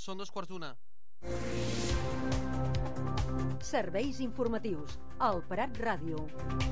són 2:15. Serveis informatius. El Prat Ràdio.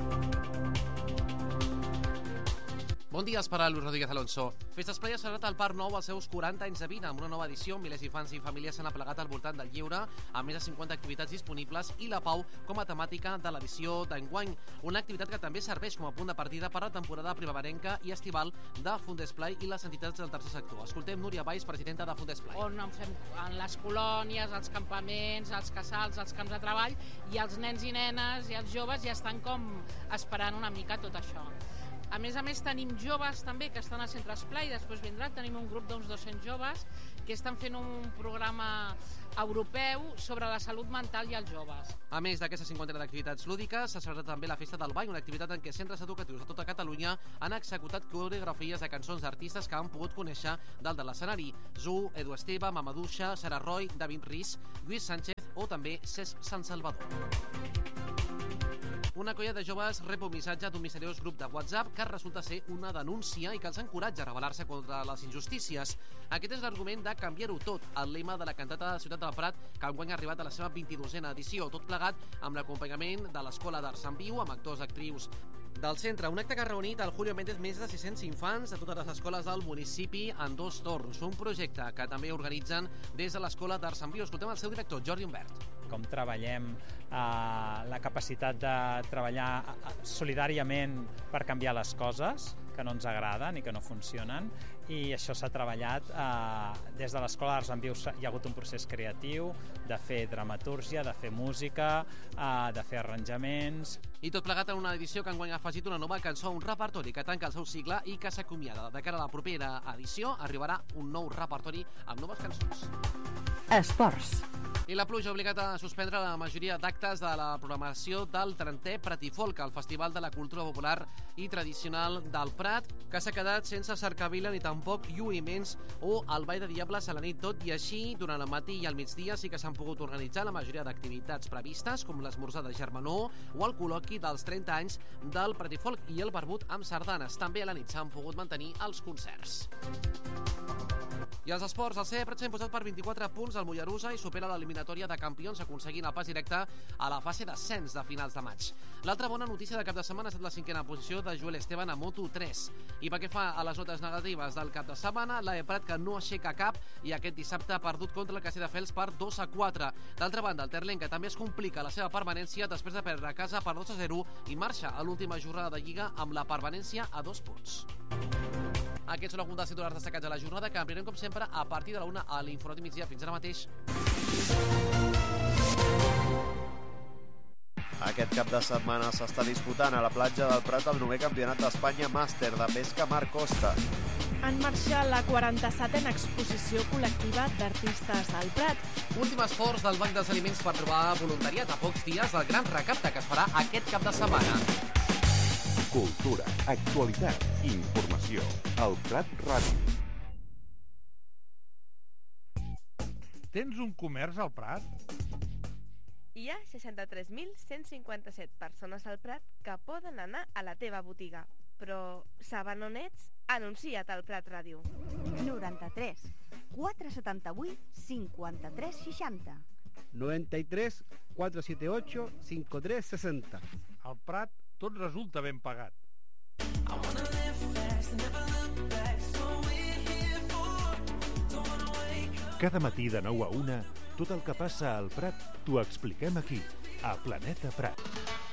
Bon dia, espera Luis Rodríguez Alonso. Festasplay ha celebrat al Parc Nou els seus 40 anys de vida. Amb una nova edició, milers d'infants i famílies s'han aplegat al voltant del lleure, amb més de 50 activitats disponibles i la pau com a temàtica de l'edició d'enguany. Una activitat que també serveix com a punt de partida per a la temporada primerenca i estival de Fundesplay i les entitats del tercer sector. Escoltem Núria Valls, presidenta de Fundesplay. On fem en les colònies, els campaments, els casals, els camps de treball, i els nens i nenes i els joves ja estan com esperant una mica tot això. A més, tenim joves també que estan al Centre Esplai, després vindrà, tenim un grup d'uns 200 joves que estan fent un programa europeu sobre la salut mental i els joves. A més d'aquestes 50 d'activitats lúdiques, s'ha celebrat també la Festa del Ball, una activitat en què centres educatius de tota Catalunya han executat coreografies de cançons d'artistes que han pogut conèixer dalt de l'escenari. Zu, Edu Esteve, Mamadouxa, Sara Roy, David Riz, Lluís Sánchez o també Cesc Sant Salvador. Una colla de joves rep un missatge d'un misteriós grup de WhatsApp que resulta ser una denúncia i que els encoratja a rebel·lar-se contra les injustícies. Aquest és l'argument de canviar-ho tot, el lema de la cantata de Ciutat del Prat, que enguany ha arribat a la seva 22a edició, tot plegat amb l'acompanyament de l'Escola d'Arts en Viu, amb actors i actrius del centre. Un acte que ha reunit al Julio Méndez més de 600 infants de totes les escoles del municipi en 2 torns. Un projecte que també organitzen des de l'Escola d'Arts en Viu. Escoltem el seu director, Jordi Humbert. Com treballem la capacitat de treballar solidàriament per canviar les coses que no ens agraden i que no funcionen, i això s'ha treballat des de l'Escola d'Arts en Viu. Hi ha hagut un procés creatiu de fer dramatúrgia, de fer música, de fer arranjaments. I tot plegat en una edició que enguany ha afegit una nova cançó, un repertori que tanca el seu cicle i que s'acomiada. De cara a la propera edició arribarà un nou repertori amb noves cançons. Esports. I la pluja ha obligat a suspendre la majoria d'actes de la programació del 30è Pratifolk, el Festival de la Cultura Popular i Tradicional del Prat, que s'ha quedat sense cercavila ni tampoc lluïments o el Ball de Diables a la nit. Tot i així, durant el matí i al migdia sí que s'han pogut organitzar la majoria d'activitats previstes, com l'esmorzar de germanor o el col·loqui dels 30 anys del Pratifolk i el barbut amb sardanes. També a la nit s'han pogut mantenir els concerts. I els esports, el CE Prat s'ha imposat per 24 punts al Mollerussa i supera l'eliminatòria de campions, aconseguint el pas directe a la fase d'ascens de finals de maig. L'altra bona notícia de cap de setmana ha estat la 5a posició de Joel Esteban a Moto3. I pel que fa a les notes negatives del cap de setmana, l'AE Prat que no aixeca cap i aquest dissabte ha perdut contra el Castelldefels per 2-4. D'altra banda, el Terlenc, que també es complica la seva permanència després de perdre a casa per 2-0 i marxa a l'última jornada de Lliga amb la permanència a 2 punts. Aquests són alguns dels titulars destacats de la jornada, que ampliarem, com sempre, a partir de la 1 a l'Informat i migdia. Fins ara mateix. Aquest cap de setmana s'està disputant a la platja del Prat el 9è Campionat d'Espanya Màster de Pesca Mar Costa. En marxa la 47a exposició col·lectiva d'artistes al Prat. Últim esforç del Banc dels Aliments per trobar voluntariat a pocs dies del gran recapte que es farà aquest cap de setmana. Cultura, actualitat, informació. El Prat Ràdio. Tens un comerç al Prat? Hi ha 63.157 persones al Prat que poden anar a la teva botiga. Però saben on ets? Anuncia't al Prat Ràdio. 93 478 53 60. 93 478 53 60. Al Prat tot resulta ben pagat. Cada matí de 9 a 1, tot el que passa al Prat t'ho expliquem aquí, a Planeta Prat.